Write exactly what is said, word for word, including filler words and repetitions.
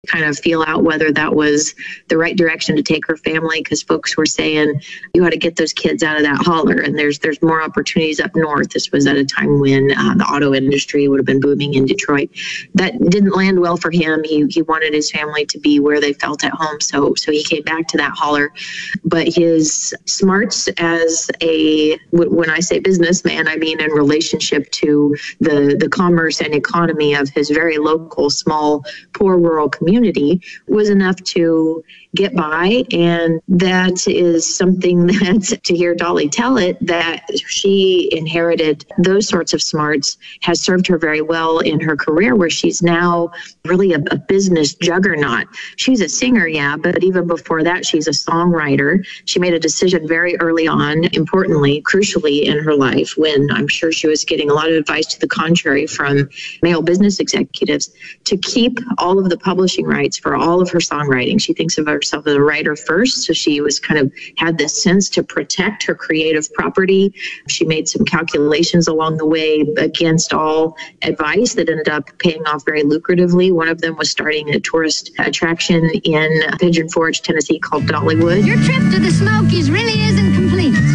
kind of feel out whether that was the right direction to take her family, because folks were saying you ought to get those kids out of that holler, and there's there's more opportunities up north. This was at a time when uh, the auto industry would have been booming in Detroit. That didn't land well for him. He he wanted his family to be where they felt at home, so so he came back to that holler. But his smarts as a, when I say businessman, I mean in relationship to the the commerce and economy of his very local, small, poor rural community, community was enough to get by. And that is something that, to hear Dolly tell it, that she inherited those sorts of smarts has served her very well in her career, where she's now really a, a business juggernaut. She's a singer, yeah, but even before that, she's a songwriter. She made a decision very early on, importantly, crucially in her life, when I'm sure she was getting a lot of advice to the contrary from male business executives, to keep all of the publishing rights for all of her songwriting. She thinks of herself as a writer first, so she was kind of had this sense to protect her creative property. She made some calculations along the way against all advice that ended up paying off very lucratively. One of them was starting a tourist attraction in Pigeon Forge, Tennessee called Dollywood. Your trip to the Smokies really isn't complete.